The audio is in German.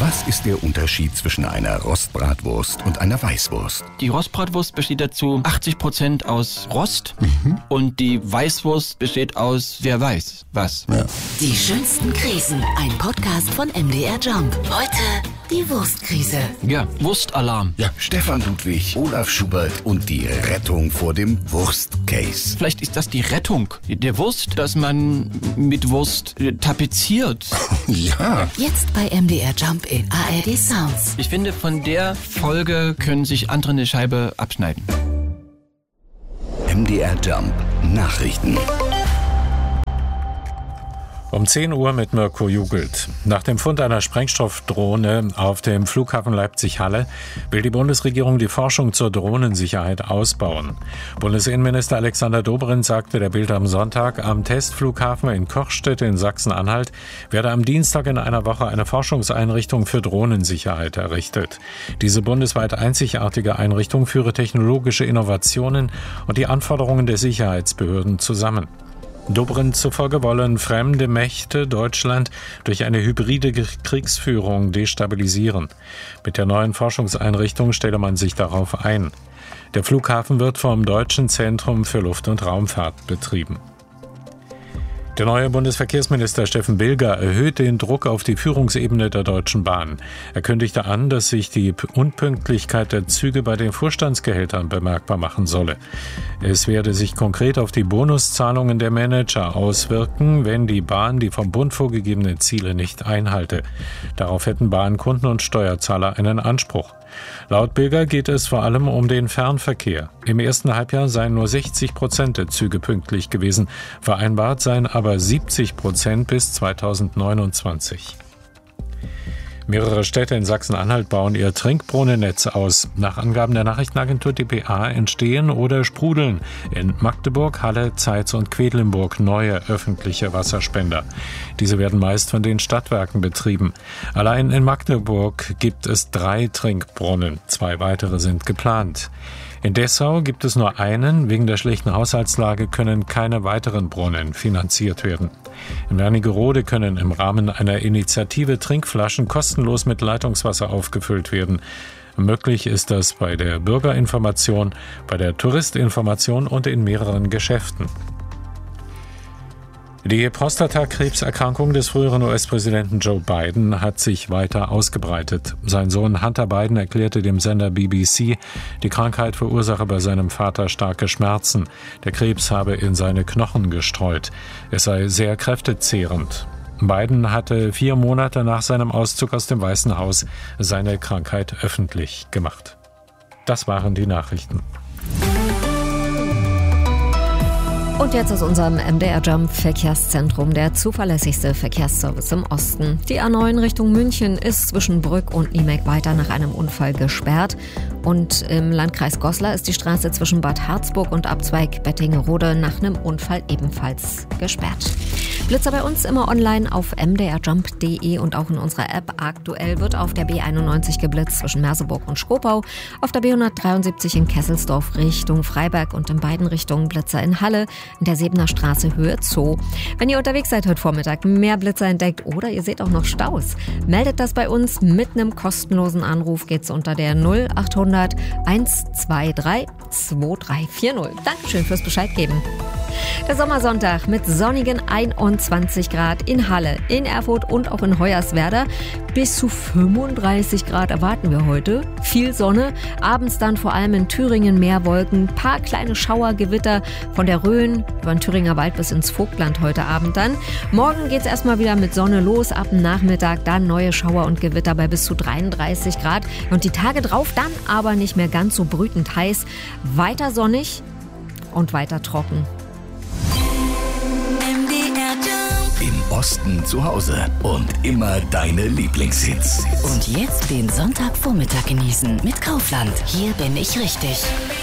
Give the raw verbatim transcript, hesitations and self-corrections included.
Was ist der Unterschied zwischen einer Rostbratwurst und einer Weißwurst? Die Rostbratwurst besteht dazu achtzig Prozent aus Rost mhm. und die Weißwurst besteht aus wer weiß was. Ja. Die schönsten Krisen, ein Podcast von M D R Jump. Heute die Wurstkrise. Ja, Wurstalarm. Ja, Stefan Ludwig, Olaf Schubert und die Rettung vor dem Wurstcase. Vielleicht ist das die Rettung der Wurst, dass man mit Wurst äh, tapeziert. Ja. Jetzt bei M D R Jump in A R D Sounds. Ich finde, von der Folge können sich andere eine Scheibe abschneiden. M D R Jump Nachrichten. Um zehn Uhr mit Mirko Jugelt. Nach dem Fund einer Sprengstoffdrohne auf dem Flughafen Leipzig-Halle will die Bundesregierung die Forschung zur Drohnensicherheit ausbauen. Bundesinnenminister Alexander Dobrindt sagte der Bild am Sonntag, am Testflughafen in Kochstedt in Sachsen-Anhalt werde am Dienstag in einer Woche eine Forschungseinrichtung für Drohnensicherheit errichtet. Diese bundesweit einzigartige Einrichtung führe technologische Innovationen und die Anforderungen der Sicherheitsbehörden zusammen. Dobrindt zufolge wollen fremde Mächte Deutschland durch eine hybride Kriegsführung destabilisieren. Mit der neuen Forschungseinrichtung stelle man sich darauf ein. Der Flughafen wird vom Deutschen Zentrum für Luft- und Raumfahrt betrieben. Der neue Bundesverkehrsminister Steffen Bilger erhöht den Druck auf die Führungsebene der Deutschen Bahn. Er kündigte an, dass sich die Unpünktlichkeit der Züge bei den Vorstandsgehältern bemerkbar machen solle. Es werde sich konkret auf die Bonuszahlungen der Manager auswirken, wenn die Bahn die vom Bund vorgegebenen Ziele nicht einhalte. Darauf hätten Bahnkunden und Steuerzahler einen Anspruch. Laut Bilger geht es vor allem um den Fernverkehr. Im ersten Halbjahr seien nur sechzig Prozent der Züge pünktlich gewesen. Vereinbart seien aber siebzig Prozent bis zweitausendneunundzwanzig. Mehrere Städte in Sachsen-Anhalt bauen ihr Trinkbrunnennetz aus. Nach Angaben der Nachrichtenagentur D P A entstehen oder sprudeln in Magdeburg, Halle, Zeitz und Quedlinburg neue öffentliche Wasserspender. Diese werden meist von den Stadtwerken betrieben. Allein in Magdeburg gibt es drei Trinkbrunnen. Zwei weitere sind geplant. In Dessau gibt es nur einen. Wegen der schlechten Haushaltslage können keine weiteren Brunnen finanziert werden. In Wernigerode können im Rahmen einer Initiative Trinkflaschen kostenlos mit Leitungswasser aufgefüllt werden. Möglich ist das bei der Bürgerinformation, bei der Touristinformation und in mehreren Geschäften. Die Prostatakrebserkrankung des früheren U S-Präsidenten Joe Biden hat sich weiter ausgebreitet. Sein Sohn Hunter Biden erklärte dem Sender B B C, die Krankheit verursache bei seinem Vater starke Schmerzen. Der Krebs habe in seine Knochen gestreut. Es sei sehr kräftezehrend. Biden hatte vier Monate nach seinem Auszug aus dem Weißen Haus seine Krankheit öffentlich gemacht. Das waren die Nachrichten. Und jetzt aus unserem M D R Jump Verkehrszentrum, der zuverlässigste Verkehrsservice im Osten. Die A neun Richtung München ist zwischen Brück und Niemek weiter nach einem Unfall gesperrt. Und im Landkreis Goslar ist die Straße zwischen Bad Harzburg und Abzweig Bettingerode nach einem Unfall ebenfalls gesperrt. Blitzer bei uns immer online auf m d r jump punkt d e und auch in unserer App. Aktuell wird auf der B einundneunzig geblitzt zwischen Merseburg und Schkopau, auf der B hundertdreiundsiebzig in Kesselsdorf Richtung Freiberg und in beiden Richtungen Blitzer in Halle, in der Sebener Straße Höhe Zoo. Wenn ihr unterwegs seid heute Vormittag, mehr Blitzer entdeckt oder ihr seht auch noch Staus, meldet das bei uns mit einem kostenlosen Anruf. Geht's unter der null achthundert eins zwei drei zwei drei vier null. Dankeschön fürs Bescheid geben. Der Sommersonntag mit sonnigen einundzwanzig Grad in Halle, in Erfurt und auch in Hoyerswerda. Bis zu fünfunddreißig Grad erwarten wir heute. Viel Sonne, abends dann vor allem in Thüringen mehr Wolken, paar kleine Schauergewitter von der Rhön über den Thüringer Wald bis ins Vogtland heute Abend dann. Morgen geht es erstmal wieder mit Sonne los, ab dem Nachmittag dann neue Schauer und Gewitter bei bis zu dreiunddreißig Grad. Und die Tage drauf dann aber nicht mehr ganz so brütend heiß, weiter sonnig und weiter trocken. Im Osten zu Hause und immer deine Lieblingshits. Und jetzt den Sonntagvormittag genießen mit Kaufland. Hier bin ich richtig.